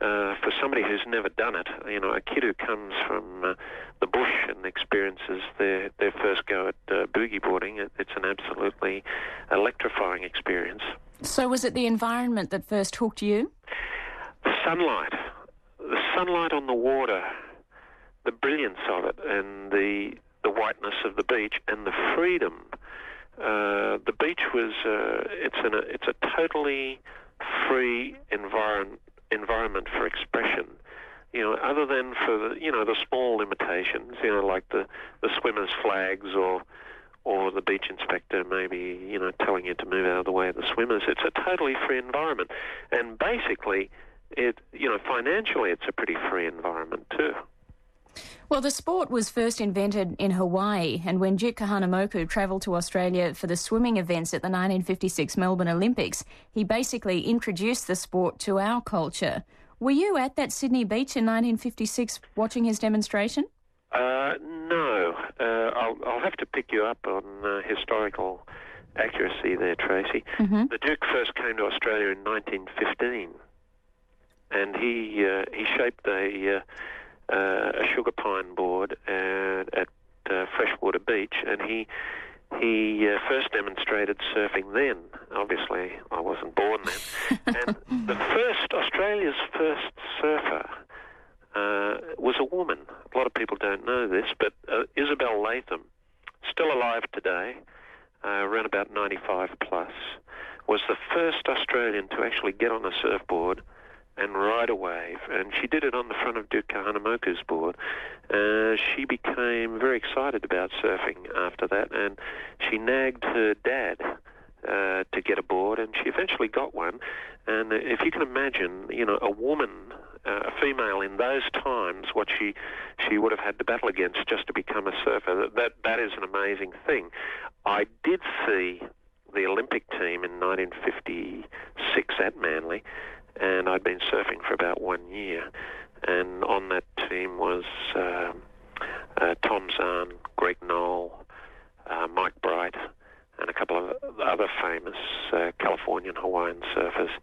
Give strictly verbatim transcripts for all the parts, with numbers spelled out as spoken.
uh, for somebody who's never done it, you know, a kid who comes from uh, the bush and experiences their, their first go at uh, boogie boarding, it, it's an absolutely electrifying experience. So was it the environment that first hooked you? The sunlight. The sunlight on the water, the brilliance of it, and the the whiteness of the beach, and the freedom. Uh, the beach was, uh, it's, an, it's a totally free environ, environment for expression, you know, other than for the, you know, the small limitations, you know, like the, the swimmers' flags or or the beach inspector maybe, you know, telling you to move out of the way of the swimmers. It's a totally free environment. And basically, it, you know, financially it's a pretty free environment too. Well, the sport was first invented in Hawaii, and when Duke Kahanamoku travelled to Australia for the swimming events at the nineteen fifty-six Melbourne Olympics, he basically introduced the sport to our culture. Were you at that Sydney beach in nineteen fifty-six watching his demonstration? Uh, no. Uh, I'll, I'll have to pick you up on uh, historical accuracy there, Tracy. Mm-hmm. The Duke first came to Australia in nineteen fifteen, and he uh, he shaped a... Uh, Uh, a sugar pine board uh, at uh, Freshwater Beach, and he he uh, first demonstrated surfing then. Obviously, I wasn't born then. And the first, Australia's first surfer uh, was a woman. A lot of people don't know this, but uh, Isabel Latham, still alive today, uh, around about ninety-five plus, was the first Australian to actually get on a surfboard and ride a wave, and she did it on the front of Duke Kahanamoku's board. Uh, she became very excited about surfing after that, and she nagged her dad uh, to get a board, and she eventually got one. And if you can imagine, you know, a woman, uh, a female in those times, what she she would have had to battle against just to become a surfer, that that is an amazing thing. I did see the Olympic team in nineteen fifty-six at Manly, and I'd been surfing for about one year. And on that team was uh, uh, Tom Zahn, Greg Knoll, uh, Mike Bright, and a couple of other famous uh, Californian Hawaiian surfers.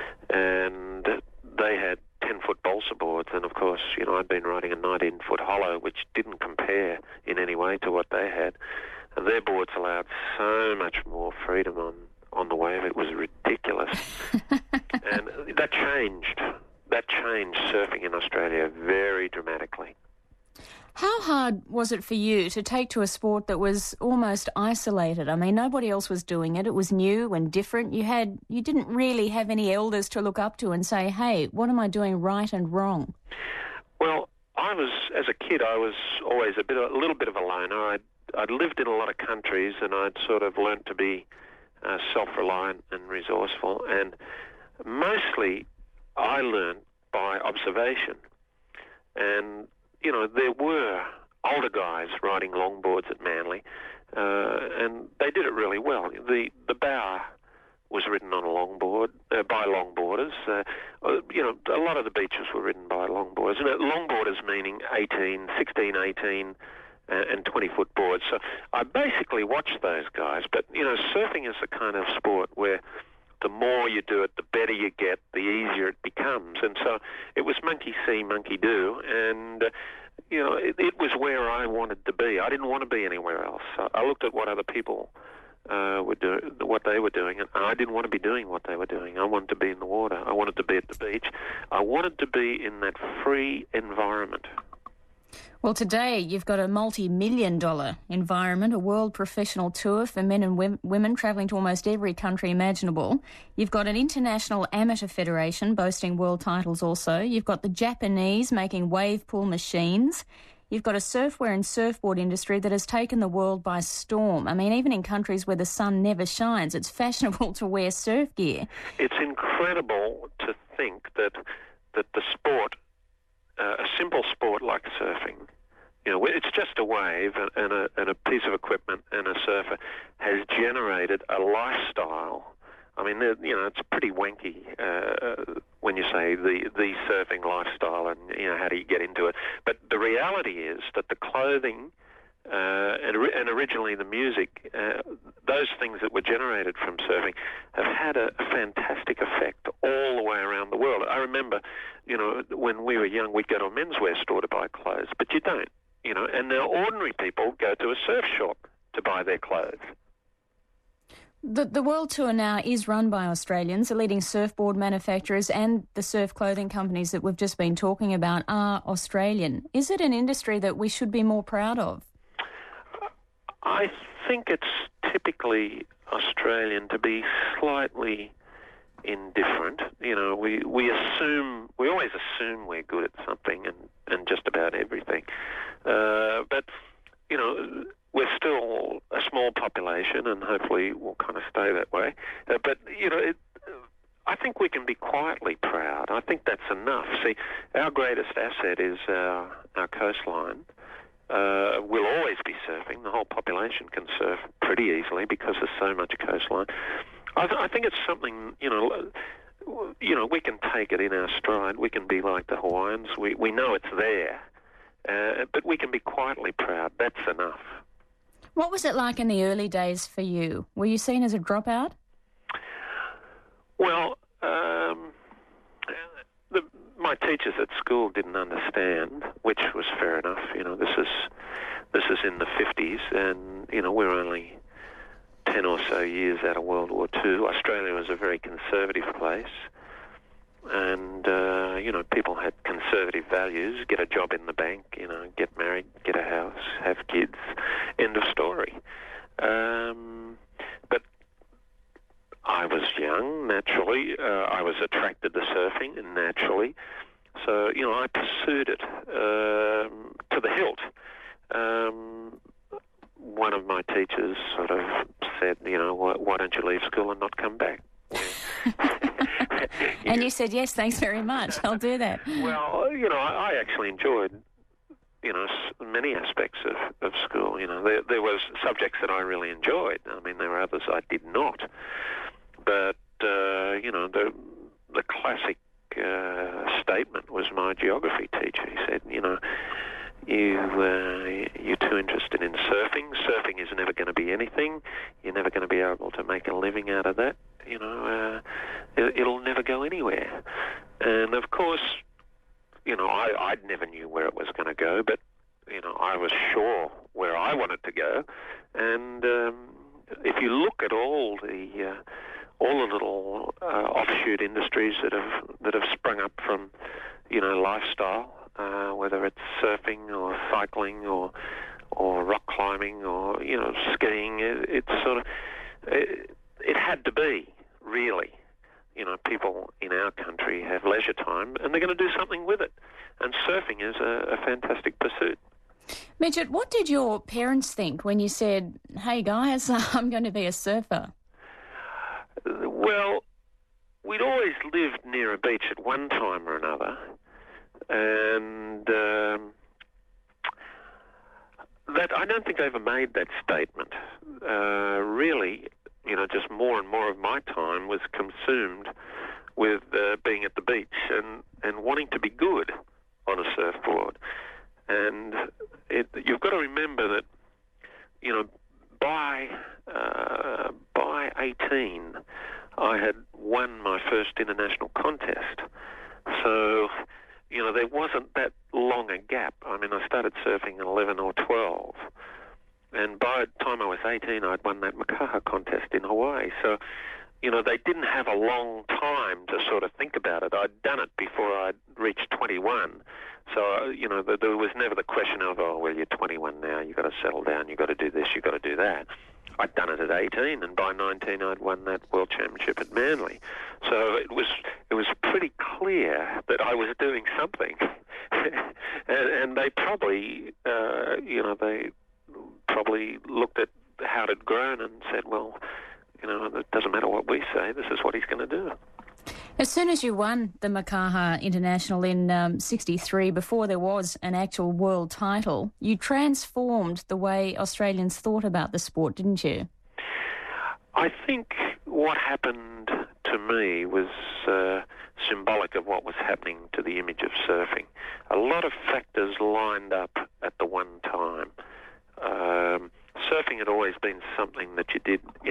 And they had ten-foot balsa boards, and of course, you know, I'd been riding a nineteen-foot hollow, which didn't compare in any way to what they had. And their boards allowed so much more freedom on on the wave. It was ridiculous. And that changed. That changed surfing in Australia very dramatically. How hard was it for you to take to a sport that was almost isolated? I mean, nobody else was doing it. It was new and different. You had, you didn't really have any elders to look up to and say, hey, what am I doing right and wrong? Well, I was, as a kid, I was always a bit, a little bit of a loner. I'd, I'd lived in a lot of countries, and I'd sort of learnt to be Uh, self-reliant and resourceful, and mostly I learned by observation. And, you know, there were older guys riding longboards at Manly, uh, and they did it really well. The the bow was ridden on a longboard, uh, by longboarders. Uh, you know, a lot of the beaches were ridden by longboarders. And longboarders meaning eighteen, sixteen, eighteen, and twenty-foot boards. So I basically watched those guys. But, you know, surfing is the kind of sport where the more you do it, the better you get, the easier it becomes. And so it was monkey see, monkey do. And, uh, you know, it, it was where I wanted to be. I didn't want to be anywhere else. I, I looked at what other people uh, were doing, what they were doing, and I didn't want to be doing what they were doing. I wanted to be in the water. I wanted to be at the beach. I wanted to be in that free environment. Well, today you've got a multi-million dollar environment, a world professional tour for men and women travelling to almost every country imaginable. You've got an international amateur federation boasting world titles also. You've got the Japanese making wave pool machines. You've got a surfwear and surfboard industry that has taken the world by storm. I mean, even in countries where the sun never shines, it's fashionable to wear surf gear. It's incredible to think that that the sport, uh, a simple sport like surfing, you know, it's just a wave and a, and a piece of equipment and a surfer, has generated a lifestyle. I mean, you know, it's pretty wanky uh, when you say the, the surfing lifestyle and, you know, how do you get into it. But the reality is that the clothing uh, and, and originally the music, uh, those things that were generated from surfing have had a, a fantastic effect all the way around the world. I remember, you know, when we were young, we'd go to a menswear store to buy clothes, but you don't, you know, and now ordinary people go to a surf shop to buy their clothes. The, the World Tour now is run by Australians. The leading surfboard manufacturers and the surf clothing companies that we've just been talking about are Australian. Is it an industry that we should be more proud of? I think it's typically Australian to be slightly indifferent. You know, we, we assume, we always assume we're good at something and, and just about everything. Uh, but, you know, we're still a small population and hopefully we'll kind of stay that way. Uh, but, you know, it, I think we can be quietly proud. I think that's enough. See, our greatest asset is uh, our coastline. Uh, we'll always be surfing. The whole population can surf pretty easily because there's so much coastline. I, th- I think it's something, you know, you know, we can take it in our stride. We can be like the Hawaiians. We, we know it's there, uh, but we can be quietly proud. That's enough. What was it like in the early days for you? Were you seen as a dropout? Well, um, the, my teachers at school didn't understand, which was fair enough. You know, this is this is in the fifties, and you know we're only ten or so years out of World War Two. Australia was a very conservative place, and uh, you know people had conservative values: get a job in the bank, you know, get married, get a house, have kids. End of story. Um, but I was young, naturally. Uh, I was attracted to surfing, and naturally. So, you know, I pursued it um, to the hilt. Um, one of my teachers sort of said, you know, why, why don't you leave school and not come back? And you said, yes, thanks very much. I'll do that. Well, you know, I, I actually enjoyed, you know, many aspects of, of school. You know, there, there was subjects that I really enjoyed. I mean, there were others I did not. But, uh, you know, the the classic uh, statement was my geography teacher. He said, you know, you, uh, you're too interested in surfing. Surfing is never going to be anything. You're never going to be able to make a living out of that. You know, uh, it, it'll never go anywhere. And, of course, you know, I, I never knew where it was going to go, but, you know, I was sure where I wanted to go. And um, if you look at all the... Uh, all the little uh, offshoot industries that have that have sprung up from, you know, lifestyle, uh, whether it's surfing or cycling or or rock climbing or, you know, skiing, it, it's sort of, it, it had to be, really. You know, people in our country have leisure time and they're going to do something with it. And surfing is a, a fantastic pursuit. Midget, what did your parents think when you said, hey guys, I'm going to be a surfer? Well, we'd always lived near a beach at one time or another, and um, that I don't think I ever made that statement. Uh, really, you know, just more and more of my time was consumed with uh, being at the beach and, and wanting to be good on a surfboard. And it, you've got to remember that, you know, by uh, by eighteen, I had won my first international contest. So, you know, there wasn't that long a gap. I mean, I started surfing at eleven or twelve. And by the time I was eighteen, I'd won that Makaha contest in Hawaii. So, you know, they didn't have a long time to sort of think about it. I'd done it before I'd reached twenty-one. So, you know, there was never the question of, oh, well, you're twenty-one now, you've got to settle down, you've got to do this, you've got to do that. I'd done it at eighteen, and by nineteen I'd won that World Championship at Manly. So it was it was pretty clear that I was doing something. and, and they probably, uh, you know, they probably looked at how it had grown and said, well, you know, it doesn't matter what we say, this is what he's going to do. As soon as you won the Makaha International in um, sixty-three, before there was an actual world title, you transformed the way Australians thought about the sport, didn't you? I think what happened to me was uh, symbolic of what was happening to the image of surfing. A lot of factors lined up at the one time. Um, surfing had always been something that you did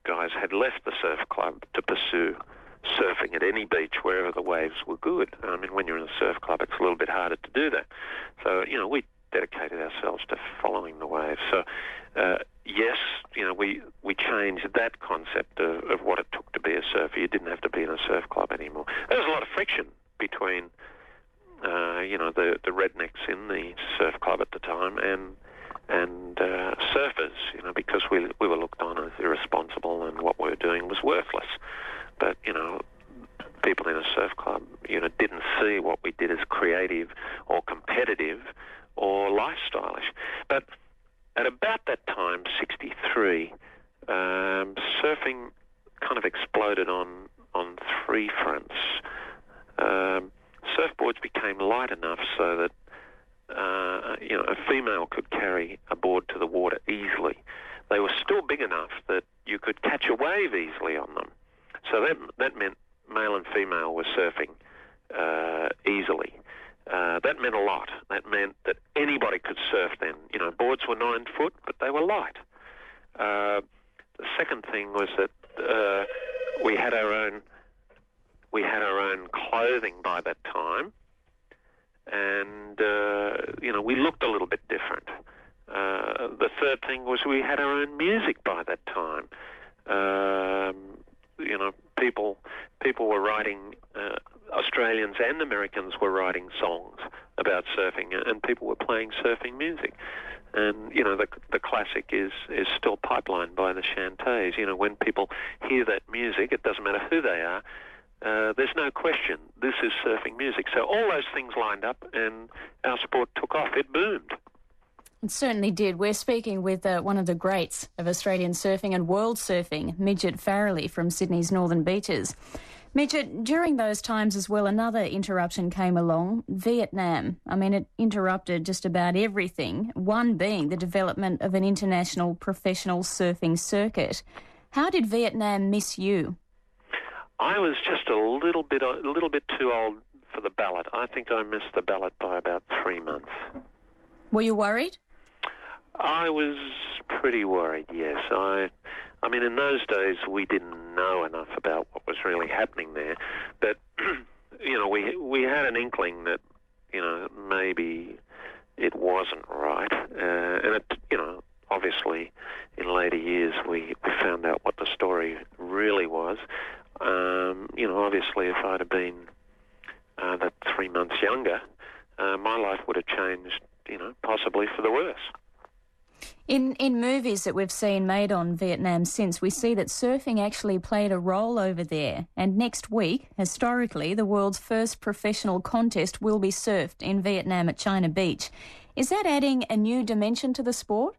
guys had left the surf club to pursue surfing at any beach wherever the waves were good. I mean, when you're in a surf club, it's a little bit harder to do that. So, you know, we dedicated ourselves to following the waves. So, uh, yes, you know, we, we changed that concept of, of what it took to be a surfer. You didn't have to be in a surf club anymore. There was a lot of friction between, uh, you know, the, the rednecks in the surf club at the time and and uh, surfers, you know, because we we were looked on as irresponsible and what we were doing was worthless. But, you know, people in a surf club, you know, didn't see what we did as creative or competitive or lifestyleish. But at about that time, sixty-three, um, surfing kind of exploded on, on three fronts. Um, surfboards became light enough so that Uh, you know, a female could carry a board to the water easily. They were still big enough that you could catch a wave easily on them. So that that meant male and female were surfing uh, easily. Uh, that meant a lot. That meant that anybody could surf then. You know, boards were nine foot, but they were light. Uh, the second thing was that uh, we had our own we had our own clothing by that time. And, uh, you know, we looked a little bit different. Uh, the third thing was we had our own music by that time. Um, you know, people people were writing, uh, Australians and Americans were writing songs about surfing, and people were playing surfing music. And, you know, the the classic is, is still Pipeline by the Chantays. You know, when people hear that music, it doesn't matter who they are, Uh, there's no question this is surfing music. So all those things lined up and our sport took off. It boomed. It certainly did. We're speaking with uh, one of the greats of Australian surfing and world surfing, Midget Farrelly from Sydney's Northern Beaches. Midget, during those times as well, another interruption came along, Vietnam. I mean, it interrupted just about everything, one being the development of an international professional surfing circuit. How did Vietnam miss you? I was just a little bit a little bit too old for the ballot. I think I missed the ballot by about three months. Were you worried? I was pretty worried, yes. I I mean, in those days, we didn't know enough about what was really happening there. But, you know, we we had an inkling that, you know, maybe it wasn't right. Uh, and, it, you know, obviously, in later years, we, we found out what the story really was. Um, you know, obviously, if I'd have been uh, that three months younger, uh, my life would have changed, you know, possibly for the worse. In in movies that we've seen made on Vietnam since, we see that surfing actually played a role over there. And next week, historically, the world's first professional contest will be surfed in Vietnam at China Beach. Is that adding a new dimension to the sport?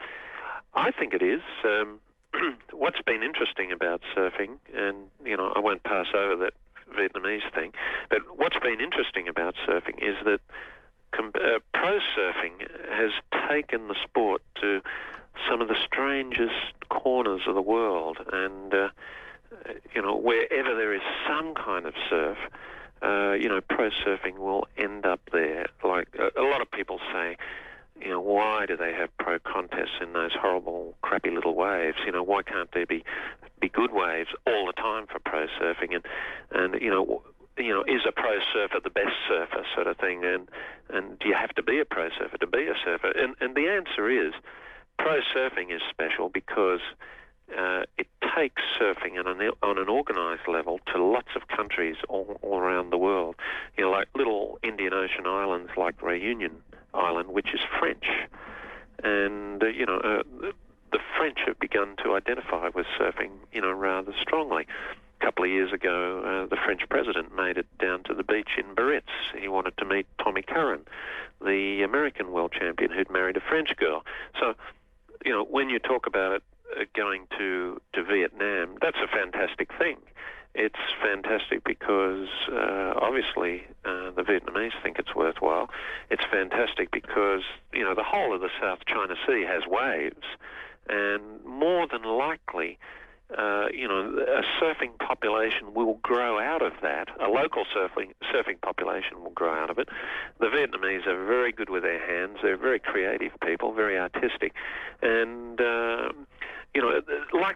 I think it is. Um, what's been interesting about surfing, and, you know, I won't pass over that Vietnamese thing, but what's been interesting about surfing is that com- uh, pro surfing has taken the sport to some of the strangest corners of the world, and, uh, you know, wherever there is some kind of surf, uh, you know, pro surfing will end up there. Like, a, a lot of people say, you know, why do they have pro contests in those horrible, crappy little waves? You know, why can't there be be good waves all the time for pro surfing? And, and you know, you know, is a pro surfer the best surfer, sort of thing? And and do you have to be a pro surfer to be a surfer? And and the answer is, pro surfing is special because uh, it takes surfing on an on an organised level to lots of countries all, all around the world. You know, like little Indian Ocean islands like Réunion Island, which is French, and uh, you know uh, the French have begun to identify with surfing, you know, rather strongly. A couple of years ago, uh, the French president made it down to the beach in Biarritz. He wanted to meet Tommy Curran, the American world champion who'd married a French girl. So, you know, when you talk about it uh, going to to Vietnam, that's a fantastic thing. It's fantastic because uh, obviously uh, the Vietnamese think it's worthwhile. It's fantastic because, you know, the whole of the South China Sea has waves, and more than likely, uh, you know, a surfing population will grow out of that. A local surfing surfing population will grow out of it. The Vietnamese are very good with their hands. They're very creative people, very artistic, and uh, you know, like